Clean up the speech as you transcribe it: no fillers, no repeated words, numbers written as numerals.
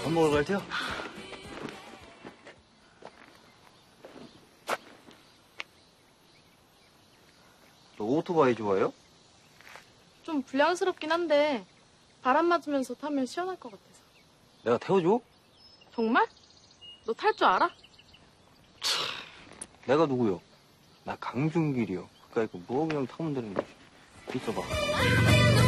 밥 먹으러 갈게요. 너 오토바이 좋아해요? 좀 불량스럽긴 한데 바람 맞으면서 타면 시원할 것 같아서. 내가 태워줘? 정말? 너 탈 줄 알아? 내가 누구요? 나 강준길이요. 그니까 이거 뭐 그냥 타면 되는 거지. 있어봐.